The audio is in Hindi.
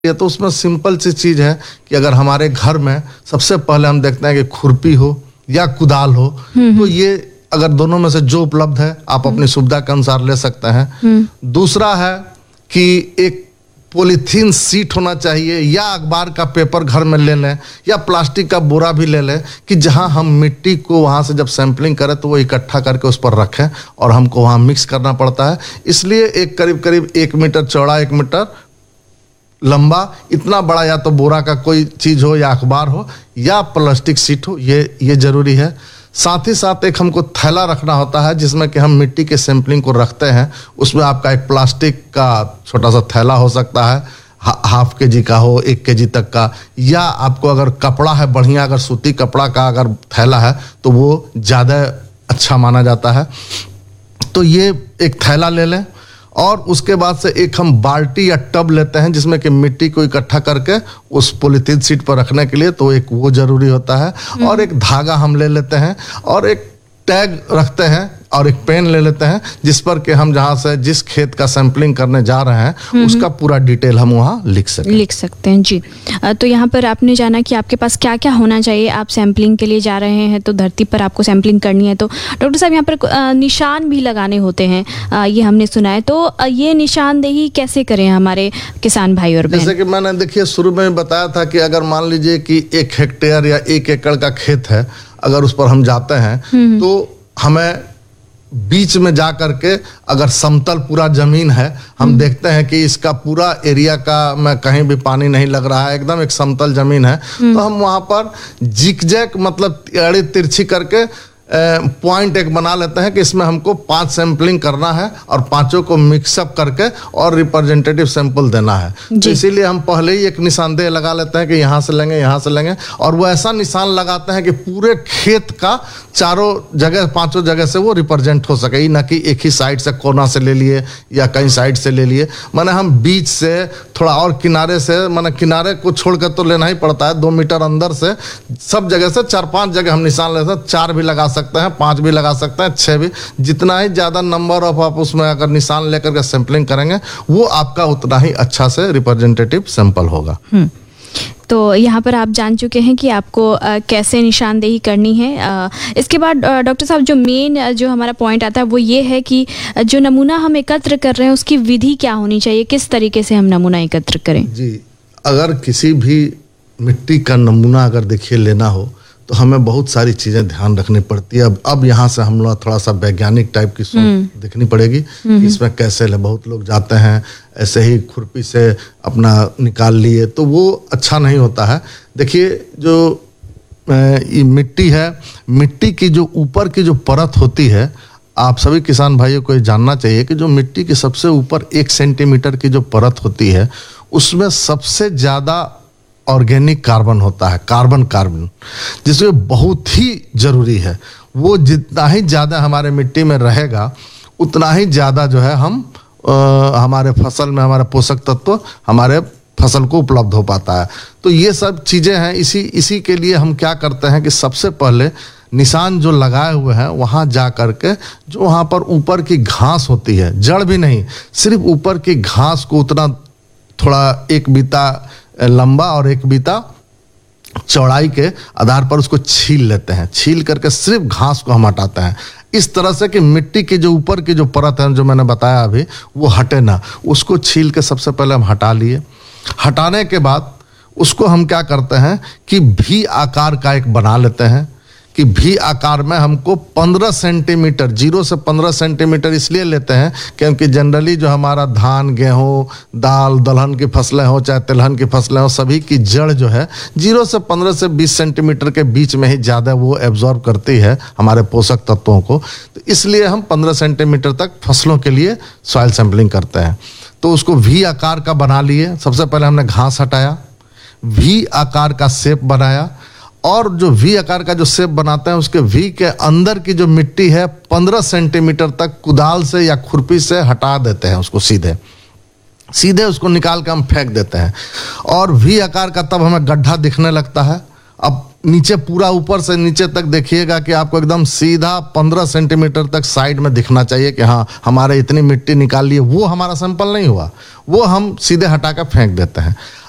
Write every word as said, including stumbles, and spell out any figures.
ये तो उसमें सिंपल सी चीज़ है कि अगर हमारे घर में सबसे पहले हम देखते हैं कि खुरपी हो या कुदाल हो, तो ये अगर दोनों में से जो उपलब्ध है आप अपनी सुविधा के अनुसार ले सकते हैं। दूसरा है कि एक पॉलीथीन सीट होना चाहिए या अखबार का पेपर घर में ले लें या प्लास्टिक का बोरा भी ले लें कि जहां हम मिट्टी को वहां से जब सैंपलिंग करें तो वो इकट्ठा करके उस पर रखें और हमको वहां मिक्स करना पड़ता है। इसलिए एक करीब करीब एक मीटर चौड़ा एक मीटर लंबा इतना बड़ा या तो बोरा का कोई चीज़ हो या अखबार हो या प्लास्टिक सीट हो, ये ये ज़रूरी है। साथ ही साथ एक हमको थैला रखना होता है जिसमें कि हम मिट्टी के सैंपलिंग को रखते हैं। उसमें आपका एक प्लास्टिक का छोटा सा थैला हो सकता है, हा, हाफ के जी का हो, एक के जी तक का, या आपको अगर कपड़ा है बढ़िया, अगर सूती कपड़ा का अगर थैला है तो वो ज़्यादा अच्छा माना जाता है। तो ये एक थैला ले लें और उसके बाद से एक हम बाल्टी या टब लेते हैं जिसमें कि मिट्टी को इकट्ठा करके उस पॉलीथीन सीट पर रखने के लिए, तो एक वो जरूरी होता है। और एक धागा हम ले लेते हैं और एक टैग रखते हैं और एक पेन ले लेते हैं जिस पर कि हम जहाँ से जिस खेत का सैंपलिंग करने जा रहे हैं उसका पूरा डिटेल हम वहाँ लिख सकते हैं लिख सकते हैं जी। तो यहाँ पर आपने जाना कि आपके पास क्या क्या होना चाहिए। आप सैंपलिंग के लिए जा रहे हैं तो धरती पर आपको सैंपलिंग करनी है, तो डॉक्टर साहब यहाँ पर निशान भी लगाने होते हैं, ये हमने सुना है। तो ये निशानदेही कैसे करें हमारे किसान भाई और बहन? जैसे कि मैंने देखिए शुरू में बताया था कि अगर मान लीजिए कि एक हेक्टेयर या एक एकड़ का खेत है, अगर उस पर हम जाते हैं तो हमें बीच में जा करके अगर समतल पूरा जमीन है, हम देखते हैं कि इसका पूरा एरिया का में कहीं भी पानी नहीं लग रहा है, एकदम एक समतल जमीन है, तो हम वहां पर जिगजैग मतलब एड़ी तिरछी करके पॉइंट एक बना लेते हैं कि इसमें हमको पांच सैंपलिंग करना है और पांचों को मिक्सअप करके और रिप्रेजेंटेटिव सैंपल देना है। तो इसीलिए हम पहले ही एक निशानदेह लगा लेते हैं कि यहाँ से लेंगे यहाँ से लेंगे, और वो ऐसा निशान लगाते हैं कि पूरे खेत का चारों जगह पांचों जगह से वो रिप्रेजेंट हो सके, ना कि एक ही साइड से कोना से ले लिए या कई साइड से ले लिए। माने हम बीच से थोड़ा और किनारे से, माने किनारे को छोड़कर तो लेना ही पड़ता है, दो मीटर अंदर से सब जगह से चार पांच जगह हम निशान लेते हैं। चार भी लगा सकते हैं, पांच भी लगा सकते हैं, छह भी, जितना ही ज्यादा नंबर ऑफ आप उसमें अगर निशान लेकर के सैंपलिंग करेंगे वो आपका उतना ही अच्छा से रिप्रेजेंटेटिव सैंपल होगा। तो यहाँ पर आप जान चुके हैं कि आपको आ, कैसे निशानदेही करनी है। आ, इसके बाद डॉक्टर साहब जो मेन जो हमारा पॉइंट आता है वो ये है कि जो नमूना हम एकत्र कर रहे हैं उसकी विधि क्या होनी चाहिए, किस तरीके से हम नमूना एकत्र करें? जी, अगर किसी भी मिट्टी का नमूना अगर देखिए लेना हो तो हमें बहुत सारी चीज़ें ध्यान रखनी पड़ती है। अब अब यहाँ से हम लोग थोड़ा सा वैज्ञानिक टाइप की सोच देखनी पड़ेगी कि इसमें कैसे ले। बहुत लोग जाते हैं ऐसे ही खुरपी से अपना निकाल लिए, तो वो अच्छा नहीं होता है। देखिए जो ये मिट्टी है, मिट्टी की जो ऊपर की जो परत होती है, आप सभी किसान भाइयों को ये जानना चाहिए कि जो मिट्टी की सबसे ऊपर एक सेंटीमीटर की जो परत होती है उसमें सबसे ज़्यादा ऑर्गेनिक कार्बन होता है, कार्बन कार्बन जिसमें बहुत ही जरूरी है। वो जितना ही ज़्यादा हमारे मिट्टी में रहेगा उतना ही ज़्यादा जो है हम आ, हमारे फसल में हमारे पोषक तत्व हमारे फसल को उपलब्ध हो पाता है। तो ये सब चीज़ें हैं। इसी इसी के लिए हम क्या करते हैं कि सबसे पहले निशान जो लगाए हुए हैं वहाँ जा करके जो वहाँ पर ऊपर की घास होती है, जड़ भी नहीं, सिर्फ ऊपर की घास को उतना थोड़ा एक बीता लंबा और एक बीता चौड़ाई के आधार पर उसको छील लेते हैं। छील करके सिर्फ घास को हम हटाते हैं इस तरह से कि मिट्टी के जो ऊपर की जो परत है जो मैंने बताया अभी वो हटे ना। उसको छील के सबसे पहले हम हटा लिए। हटाने के बाद उसको हम क्या करते हैं कि भी आकार का एक बना लेते हैं कि भी आकार में हमको पंद्रह सेंटीमीटर, जीरो से पंद्रह सेंटीमीटर इसलिए लेते हैं क्योंकि जनरली जो हमारा धान, गेहूं, दाल, दलहन की फसलें हो चाहे तिलहन की फसलें हो, सभी की जड़ जो है जीरो से पंद्रह से बीस सेंटीमीटर के बीच में ही ज़्यादा वो एब्जॉर्ब करती है हमारे पोषक तत्वों को। तो इसलिए हम पंद्रह सेंटीमीटर तक फसलों के लिए सॉइल सैंपलिंग करते हैं। तो उसको वी आकार का बना लिए। सबसे पहले हमने घास हटाया, वी आकार का शेप बनाया, और जो वी आकार का जो शेप बनाते हैं उसके वी के अंदर की जो मिट्टी है पंद्रह सेंटीमीटर तक कुदाल से या खुरपी से हटा देते हैं। उसको सीधे सीधे उसको निकाल के हम फेंक देते हैं और वी आकार का तब हमें गड्ढा दिखने लगता है। अब नीचे पूरा ऊपर से नीचे तक देखिएगा कि आपको एकदम सीधा पंद्रह सेंटीमीटर तक साइड में दिखना चाहिए कि हाँ हमारे इतनी मिट्टी निकाल लिए। वो हमारा सैंपल नहीं हुआ, वो हम सीधे हटा कर फेंक देते हैं।